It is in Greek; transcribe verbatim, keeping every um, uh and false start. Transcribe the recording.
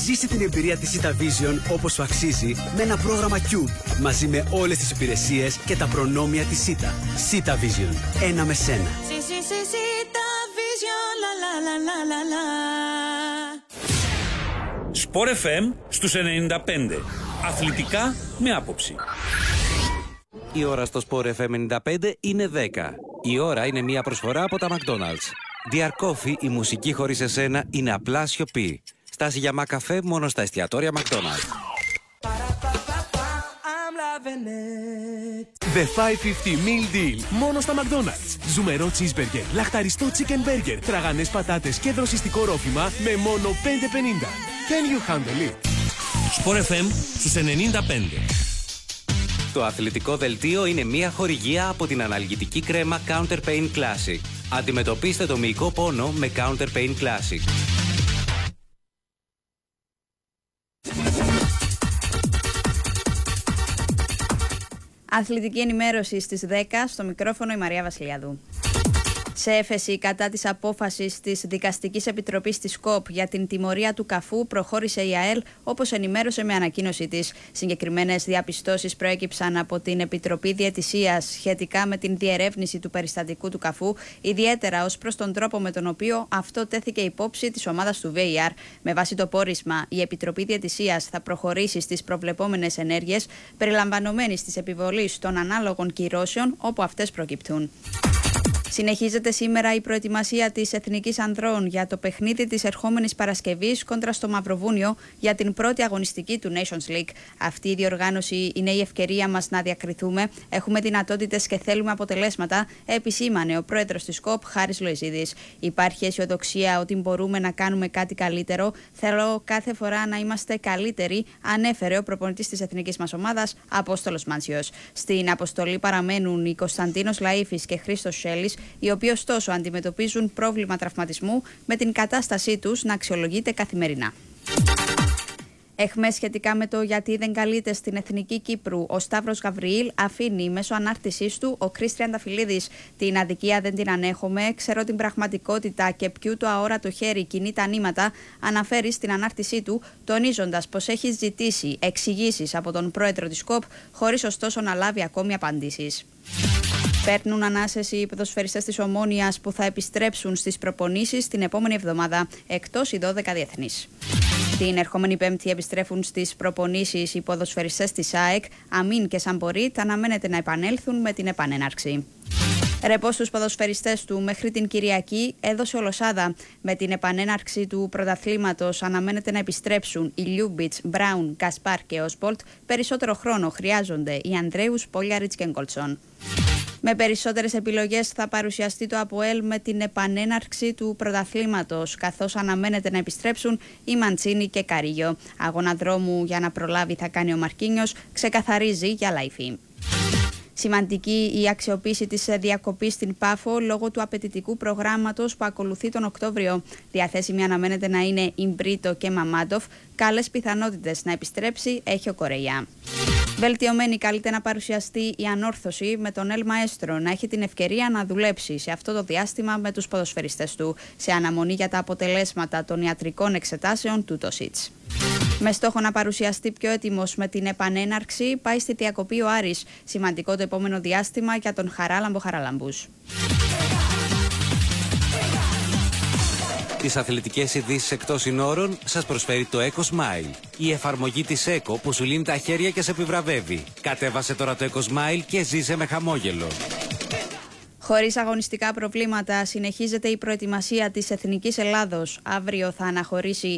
Ζήσε την εμπειρία της Sita Vision όπως σου αξίζει με ένα πρόγραμμα Cube μαζί με όλες τις υπηρεσίες και τα προνόμια της Sita. Sita Vision. Ένα με σένα. Sport εφ εμ στους ενενήντα πέντε. Αθλητικά με άποψη. Η ώρα στο Sport εφ εμ ενενήντα πέντε είναι δέκα. Η ώρα είναι μια προσφορά από τα McDonald's. Dear Coffee, η μουσική χωρίς εσένα είναι απλά σιωπή. Στάση για μακαφέ μόνο στα εστιατόρια McDonald's. The πεντακόσια πενήντα Meal Deal. Μόνο στα McDonald's. Ζουμερό cheeseburger, λαχταριστό chicken burger, τραγανές πατάτες και δροσιστικό ρόφημα με μόνο πέντε πενήντα. Can you handle it? Sport εφ εμ στους ενενήντα πέντε. Το αθλητικό δελτίο είναι μια χορηγία από την αναλγητική κρέμα Counter Pain Classic. Αντιμετωπίστε το μυϊκό πόνο με Counter Pain Classic. Αθλητική ενημέρωση στις δέκα, στο μικρόφωνο η Μαρία Βασιλιάδου. Σε έφεση κατά της απόφασης της Δικαστικής Επιτροπής της ΚΟΠ για την τιμωρία του Καφού, προχώρησε η ΑΕΛ, όπως ενημέρωσε με ανακοίνωσή της. Συγκεκριμένες διαπιστώσεις προέκυψαν από την Επιτροπή Διαιτησίας σχετικά με την διερεύνηση του περιστατικού του Καφού, ιδιαίτερα ως προς τον τρόπο με τον οποίο αυτό τέθηκε υπόψη της ομάδας του βι έι αρ. Με βάση το πόρισμα, η Επιτροπή Διαιτησίας θα προχωρήσει στις προβλεπόμενες ενέργειες, περιλαμβανομένης της επιβολής των ανάλογων κυρώσεων όπου αυτές προκυπτούν. Συνεχίζεται σήμερα η προετοιμασία της Εθνικής Ανδρών για το παιχνίδι της ερχόμενης Παρασκευής κόντρα στο Μαυροβούνιο για την πρώτη αγωνιστική του Nations League. Αυτή η διοργάνωση είναι η ευκαιρία μας να διακριθούμε. Έχουμε δυνατότητες και θέλουμε αποτελέσματα, επισήμανε ο πρόεδρος της ΚΟΠ, Χάρης Λοϊζίδης. Υπάρχει αισιοδοξία ότι μπορούμε να κάνουμε κάτι καλύτερο. Θέλω κάθε φορά να είμαστε καλύτεροι, ανέφερε ο προπονητής της εθνικής μας ομάδας, Απόστολος Μάντσιος. Στην αποστολή παραμένουν οι Κωνσταντίνος Λαΐφης και Χρήστος Σέλης, οι οποίοι ωστόσο αντιμετωπίζουν πρόβλημα τραυματισμού, με την κατάστασή τους να αξιολογείται καθημερινά. Εχμές σχετικά με το γιατί δεν καλείται στην Εθνική Κύπρου, ο Σταύρος Γαβριήλ αφήνει μέσω ανάρτησής του ο Κρίς Τριανταφυλλίδης. Την αδικία δεν την ανέχομαι, ξέρω την πραγματικότητα και ποιου το αόρατο χέρι κινεί τα νήματα, αναφέρει στην ανάρτησή του, τονίζοντας πως έχει ζητήσει εξηγήσεις από τον πρόεδρο της ΚΟΠ, χωρίς ωστόσο να λάβει ακόμη απαντήσεις. Παίρνουν ανάσεση οι ποδοσφαιριστές της Ομόνοιας που θα επιστρέψουν στις προπονήσεις την επόμενη εβδομάδα, εκτός οι δώδεκα διεθνείς. Την ερχόμενη Πέμπτη επιστρέφουν στις προπονήσεις οι ποδοσφαιριστές της ΑΕΚ, Αμίν και Σαμπορίτ αναμένεται να επανέλθουν με την επανέναρξη. Ρεπό στους ποδοσφαιριστές του μέχρι την Κυριακή έδωσε ο Λοσάδα. Με την επανέναρξη του πρωταθλήματος αναμένεται να επιστρέψουν οι Λιούμπιτς, Μπράουν, Κασπάρ και Όσπολτ. Περισσότερο χρόνο χρειάζονται οι Ανδρέους, Πόλιαριτς και Γκολτσόν. Με περισσότερες επιλογές θα παρουσιαστεί το ΑΠΟΕΛ με την επανέναρξη του πρωταθλήματος, καθώς αναμένεται να επιστρέψουν οι Μαντσίνη και Καρίγιο. Αγώνα δρόμου για να προλάβει θα κάνει ο Μαρκίνιος, ξεκαθαρίζει για Λαϊφή. Σημαντική η αξιοποίηση της διακοπής στην Πάφο λόγω του απαιτητικού προγράμματος που ακολουθεί τον Οκτώβριο. Διαθέσιμη αναμένεται να είναι η Μπρίτο και Μαμάντοφ. Καλές πιθανότητες να επιστρέψει έχει ο Κορεϊά. Βελτιωμένη καλείται να παρουσιαστεί η ανόρθωση, με τον Ελ Μαέστρο να έχει την ευκαιρία να δουλέψει σε αυτό το διάστημα με τους ποδοσφαιριστές του, σε αναμονή για τα αποτελέσματα των ιατρικών εξετάσεων του Τοσίτς. Με στόχο να παρουσιαστεί πιο έτοιμος με την επανέναρξη, πάει στη διακοπή ο Άρης. Σημαντικό το επόμενο διάστημα για τον Χαράλαμπο Χαραλαμπούς. Τις αθλητικές ειδήσεις εκτός συνόρων σας προσφέρει το Eco Smile. Η εφαρμογή της Eco που σου λύνει τα χέρια και σε επιβραβεύει. Κατέβασε τώρα το Eco Smile και ζήσε με χαμόγελο. Χωρίς αγωνιστικά προβλήματα συνεχίζεται η προετοιμασία της Εθνικής Ελλάδος. Αύριο θα αναχωρήσει